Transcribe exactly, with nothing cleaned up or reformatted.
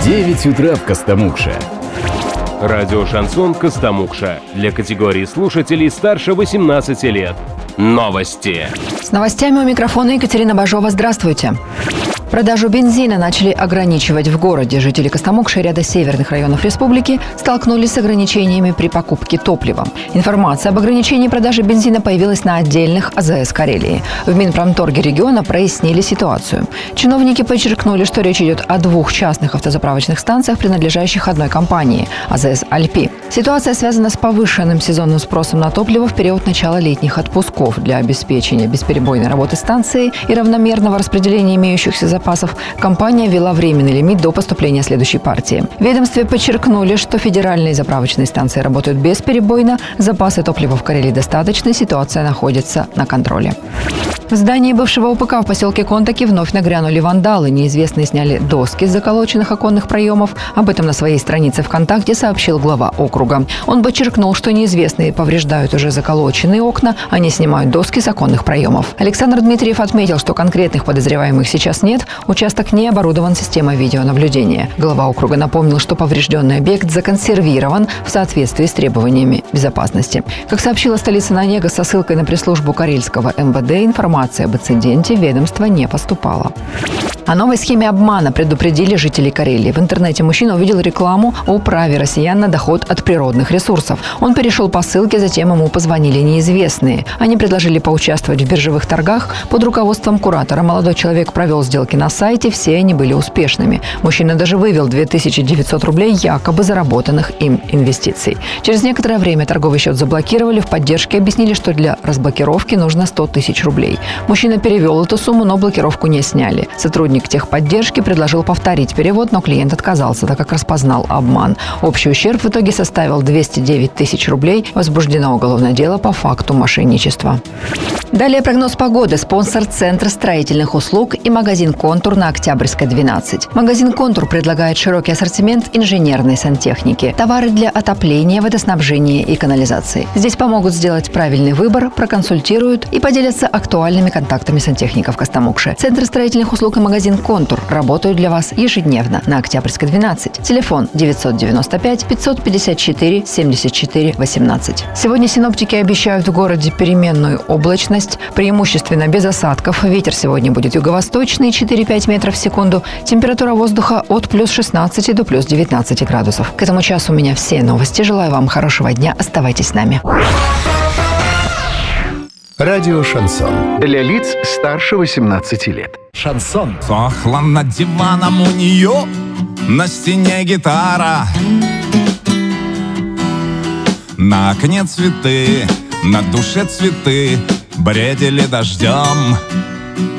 девять утра в Костомукше. Радио «Шансон» Костомукша. Для категории слушателей старше восемнадцати лет. Новости. С новостями у микрофона Екатерина Бажова. Здравствуйте. Продажу бензина начали ограничивать в городе. Жители Костомукши и ряда северных районов республики столкнулись с ограничениями при покупке топлива. Информация об ограничении продажи бензина появилась на отдельных АЗС Карелии. В Минпромторге региона прояснили ситуацию. Чиновники подчеркнули, что речь идет о двух частных автозаправочных станциях, принадлежащих одной компании – АЗС «Альпи». Ситуация связана с повышенным сезонным спросом на топливо в период начала летних отпусков. Для обеспечения бесперебойной работы станции и равномерного распределения имеющихся запасов запасов, компания ввела временный лимит до поступления следующей партии. В ведомстве подчеркнули, что федеральные заправочные станции работают бесперебойно, запасы топлива в Карелии достаточны, ситуация находится на контроле. В здании бывшего УПК в поселке Контаки вновь нагрянули вандалы. Неизвестные сняли доски с заколоченных оконных проемов. Об этом на своей странице ВКонтакте сообщил глава округа. Он подчеркнул, что неизвестные повреждают уже заколоченные окна, а не снимают доски с оконных проемов. Александр Дмитриев отметил, что конкретных подозреваемых сейчас нет. Участок не оборудован системой видеонаблюдения. Глава округа напомнил, что поврежденный объект законсервирован в соответствии с требованиями безопасности. Как сообщила столица Нанега со ссылкой на пресс-службу карельского эм вэ дэ, информация об инциденте в ведомство не поступала. О новой схеме обмана предупредили жители Карелии. В интернете мужчина увидел рекламу о праве россиян на доход от природных ресурсов. Он перешел по ссылке, затем ему позвонили неизвестные. Они предложили поучаствовать в биржевых торгах. Под руководством куратора молодой человек провел сделки на сайте, все они были успешными. Мужчина даже вывел две тысячи девятьсот рублей якобы заработанных им инвестиций. Через некоторое время торговый счет заблокировали. В поддержке объяснили, что для разблокировки нужно сто тысяч рублей. Мужчина перевел эту сумму, но блокировку не сняли. Сотрудник техподдержки предложил повторить перевод, но клиент отказался, так как распознал обман. Общий ущерб в итоге составил двести девять тысяч рублей. Возбуждено уголовное дело по факту мошенничества. Далее прогноз погоды. Спонсор – Центр строительных услуг и магазин «Контур» на Октябрьской, двенадцать. Магазин «Контур» предлагает широкий ассортимент инженерной сантехники, товары для отопления, водоснабжения и канализации. Здесь помогут сделать правильный выбор, проконсультируют и поделятся актуальными контактами сантехников Костомукши. Центр строительных услуг и магазин «Контур» работают для вас ежедневно на Октябрьской, двенадцать. Телефон девятьсот девяносто пять пятьсот пятьдесят четыре семьдесят четыре восемнадцать. Сегодня синоптики обещают в городе переменную облачность, преимущественно без осадков. Ветер сегодня будет юго-восточный, четыре-пять метров в секунду. Температура воздуха от плюс шестнадцати до плюс девятнадцати градусов. К этому часу у меня все новости. Желаю вам хорошего дня. Оставайтесь с нами. Радио «Шансон». Для лиц старше восемнадцати лет. Шансон. Сохла над диваном у нее, на стене гитара, на окне цветы, на душе цветы, бредили дождем.